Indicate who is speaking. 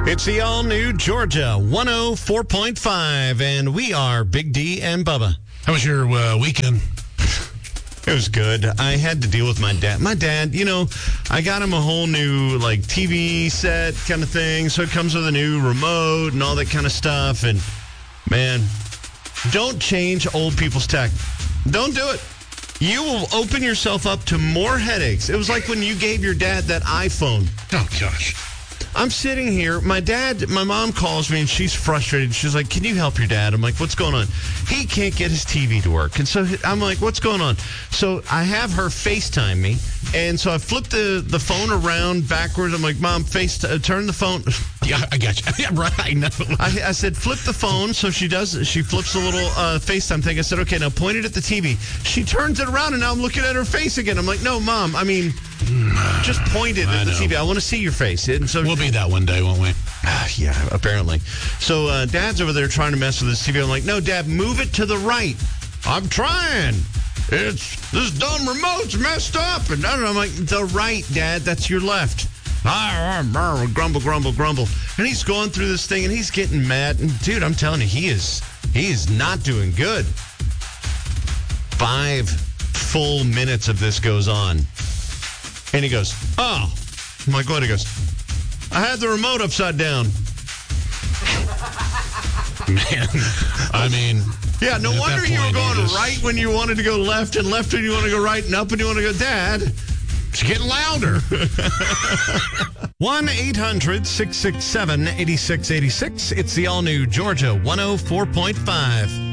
Speaker 1: It's the all-new Georgia 104.5, and we are Big D and Bubba.
Speaker 2: How was your weekend?
Speaker 1: It was good. I had to deal with my dad. My dad, I got him a whole new, TV set kind of thing, so it comes with a new remote and all that kind of stuff, and, man, don't change old people's tech. Don't do it. You will open yourself up to more headaches. It was like when you gave your dad that iPhone.
Speaker 2: Oh, gosh.
Speaker 1: I'm sitting here. My mom calls me, and she's frustrated. She's like, can you help your dad? I'm like, what's going on? He can't get his TV to work. And so I'm like, what's going on? So I have her FaceTime me. And so I flipped the phone around backwards. I'm like, Mom, turn the phone.
Speaker 2: Yeah, I got you. Yeah, right. I know.
Speaker 1: I said, flip the phone. So she does. She flips a little FaceTime thing. I said, okay, now point it at the TV. She turns it around, and now I'm looking at her face again. I'm like, no, Mom, just point it at the TV. I want to see your face. And so
Speaker 2: we'll be that one day, won't we?
Speaker 1: Yeah, apparently. So Dad's over there trying to mess with this TV. I'm like, no, Dad, move it to the right. I'm trying. This dumb remote's messed up. And I'm like, the right, Dad. That's your left. Grumble, grumble, grumble. And he's going through this thing, and he's getting mad. And, dude, I'm telling you, he is not doing good. 5 full minutes of this goes on. And he goes, oh. I'm like, what? He goes, I had the remote upside down.
Speaker 2: Man,
Speaker 1: yeah, no wonder you were going right when you wanted to go left, and left when you want to go right, and up when you want to go, Dad.
Speaker 2: It's getting louder.
Speaker 1: 1-800-667-8686. It's the all-new Georgia 104.5.